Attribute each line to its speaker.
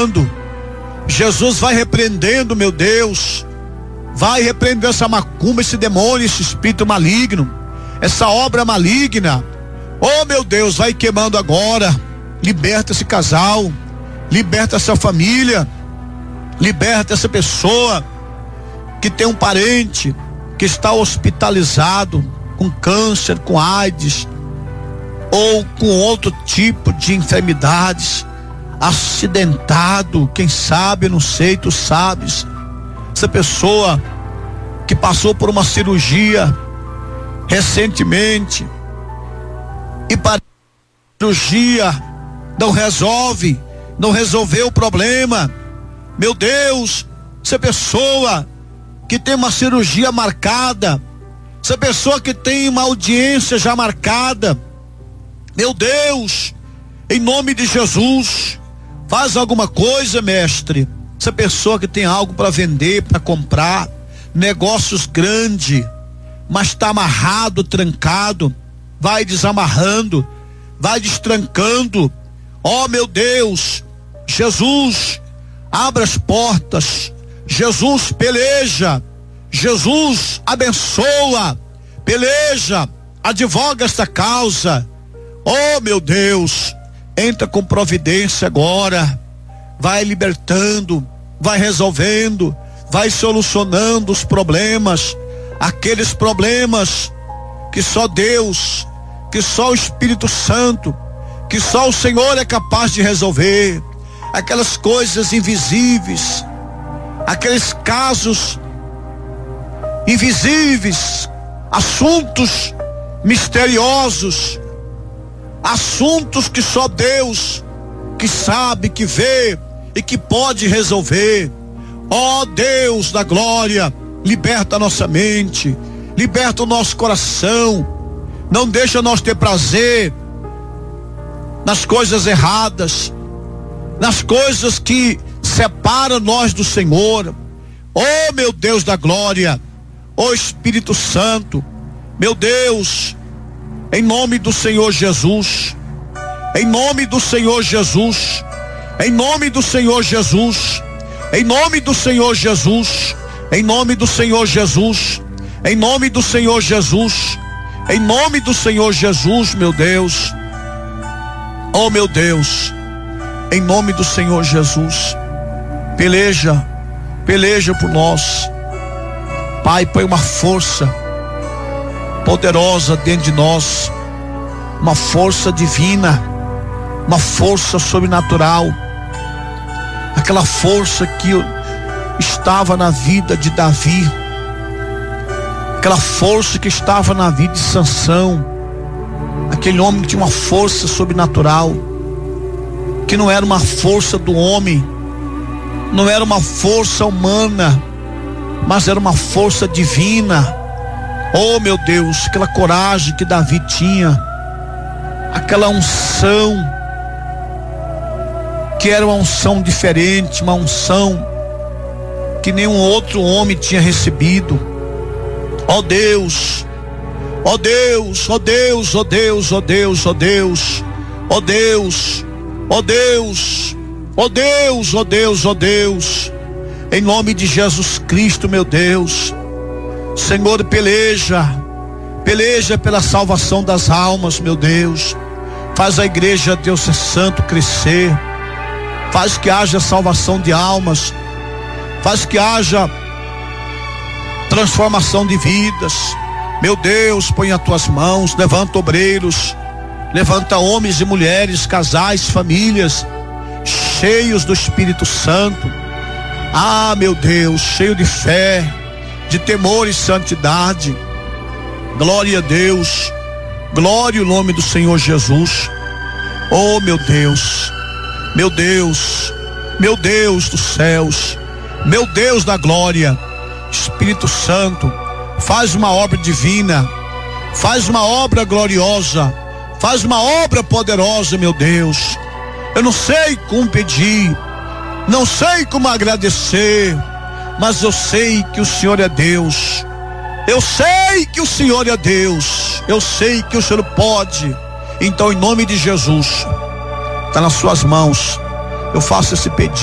Speaker 1: queimando. Jesus vai repreendendo, meu Deus, vai repreendendo essa macumba, esse demônio, esse espírito maligno, essa obra maligna. Oh, meu Deus, vai queimando agora. Liberta esse casal, liberta essa família, liberta essa pessoa que tem um parente que está hospitalizado com câncer, com AIDS ou com outro tipo de enfermidades, acidentado, quem sabe, não sei, tu sabes. Essa pessoa que passou por uma cirurgia recentemente e para a cirurgia não resolveu o problema. Meu Deus, essa pessoa que tem uma cirurgia marcada, essa pessoa que tem uma audiência já marcada, meu Deus, em nome de Jesus, faz alguma coisa, mestre. Essa pessoa que tem algo para vender, para comprar, negócios grandes, mas está amarrado, trancado, vai desamarrando, vai destrancando. Oh, meu Deus, Jesus, abra as portas, Jesus peleja, Jesus abençoa, peleja, advoga esta causa. Oh, meu Deus, entra com providência agora, vai libertando, vai resolvendo, vai solucionando os problemas, aqueles problemas que só Deus, que só o Espírito Santo, que só o Senhor é capaz de resolver, aquelas coisas invisíveis, aqueles casos invisíveis, assuntos misteriosos, assuntos que só Deus que sabe, que vê e que pode resolver. Ó Deus da glória, liberta a nossa mente, liberta o nosso coração, não deixa nós ter prazer nas coisas erradas, nas coisas que separam nós do Senhor. Oh, meu Deus da glória, oh Espírito Santo, meu Deus, em nome do Senhor Jesus, em nome do Senhor Jesus, em nome do Senhor Jesus, em nome do Senhor Jesus, em nome do Senhor Jesus, em nome do Senhor Jesus, em nome do Senhor Jesus, meu Deus, oh meu Deus, em nome do Senhor Jesus, peleja por nós, Pai. Põe uma força poderosa dentro de nós, uma força divina, uma força sobrenatural, aquela força que estava na vida de Davi, aquela força que estava na vida de Sansão, aquele homem que tinha uma força sobrenatural, que não era uma força do homem, não era uma força humana, mas era uma força divina. Oh, meu Deus, aquela coragem que Davi tinha, aquela unção, que era uma unção diferente, uma unção que nenhum outro homem tinha recebido. Ó Deus, ó Deus, ó Deus, ó Deus, ó Deus, ó Deus, ó Deus, ó Deus, ó Deus, ó Deus, ó Deus, em nome de Jesus Cristo, meu Deus. Senhor, peleja pela salvação das almas, meu Deus. Faz a igreja, Deus Santo, crescer, faz que haja salvação de almas, faz que haja transformação de vidas. Meu Deus, põe as tuas mãos, levanta obreiros, levanta homens e mulheres, casais, famílias, cheios do Espírito Santo. Ah, meu Deus, cheio de fé, de temor e santidade. Glória a Deus, glória ao nome do Senhor Jesus. Oh, meu Deus, meu Deus, meu Deus dos céus, meu Deus da glória, Espírito Santo, faz uma obra divina, faz uma obra gloriosa, faz uma obra poderosa, meu Deus. Eu não sei como pedir, não sei como agradecer, mas eu sei que o Senhor é Deus, eu sei que o Senhor é Deus, eu sei que o Senhor pode. Então, em nome de Jesus, está nas suas mãos, eu faço esse pedido.